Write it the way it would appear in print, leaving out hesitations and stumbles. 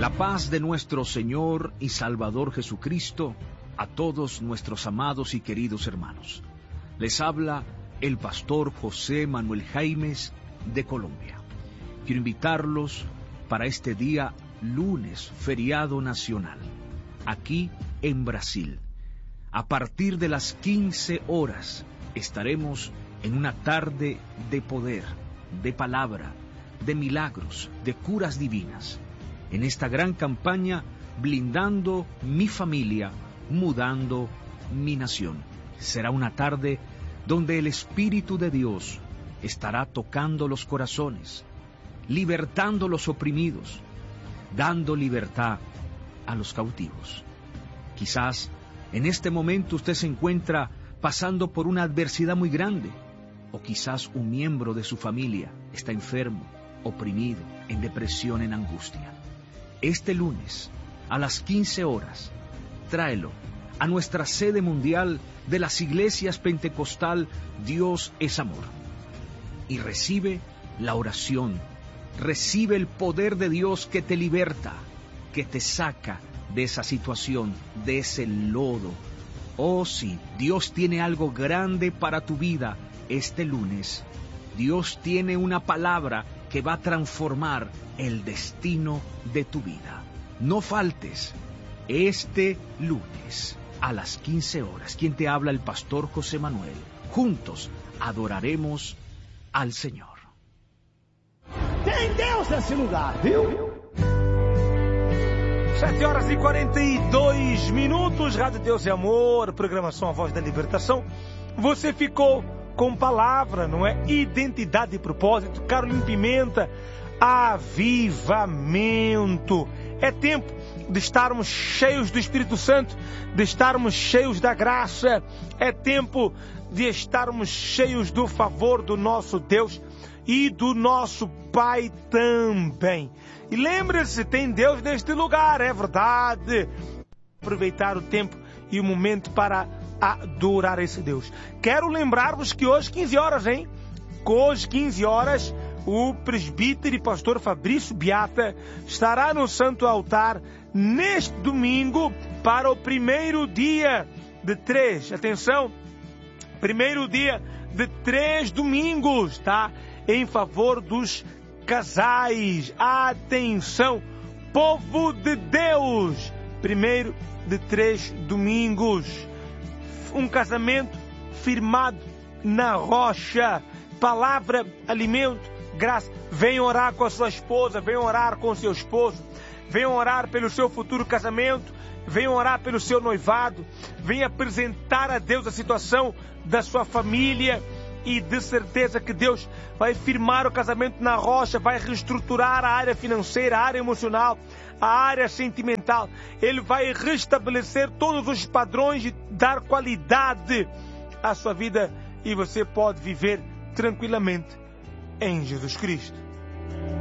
La paz de nuestro Señor y Salvador Jesucristo a todos nuestros amados y queridos hermanos. Les habla el pastor José Manuel Jaimes de Colombia. Quiero invitarlos para este día lunes, feriado nacional, aquí en Brasil. A partir de las 15 horas estaremos en una tarde de poder, de palabra, de milagros, de curas divinas. En esta gran campaña, blindando mi familia, mudando mi nación. Será una tarde donde el Espíritu de Dios estará tocando los corazones, libertando los oprimidos, dando libertad a los cautivos. Quizás en este momento usted se encuentra pasando por una adversidad muy grande, o quizás un miembro de su familia está enfermo, oprimido, en depresión, en angustia. Este lunes, a las 15 horas, tráelo a nuestra sede mundial de las iglesias pentecostal Dios es Amor. Y recibe la oración, recibe el poder de Dios que te liberta, que te saca de esa situación, de ese lodo. Oh sí, Dios tiene algo grande para tu vida este lunes. Dios tiene una palabra que va a transformar el destino de tu vida. No faltes este lunes a las 15 horas. Quien te habla, el pastor José Manuel. Juntos adoraremos al Señor. Tem Deus nesse lugar, viu? 7h42, Rádio Deus e Amor, programação A Voz da Libertação. Você ficou com palavra, não é? Identidade e propósito. Carolina Pimenta, avivamento. É tempo de estarmos cheios do Espírito Santo, de estarmos cheios da graça. É tempo de estarmos cheios do favor do nosso Deus e do nosso Pai também. E lembre-se, tem Deus neste lugar, é verdade. Aproveitar o tempo e o momento para adorar esse Deus. Quero lembrar-vos que hoje, 15 horas, hein? Hoje, 15 horas, o presbítero e pastor Fabrício Beata estará no Santo Altar neste domingo para o primeiro dia de 3. Atenção, primeiro dia de 3 domingos, tá? Em favor dos casais. Atenção, povo de Deus, primeiro de 3 domingos. Um casamento firmado na rocha. Palavra, alimento, graça. Venha orar com a sua esposa, venha orar com o seu esposo, venha orar pelo seu futuro casamento, venha orar pelo seu noivado, venha apresentar a Deus a situação da sua família e de certeza que Deus vai firmar o casamento na rocha, vai reestruturar a área financeira, a área emocional, a área sentimental. Ele vai restabelecer todos os padrões e dar qualidade à sua vida e você pode viver tranquilamente em Jesus Cristo.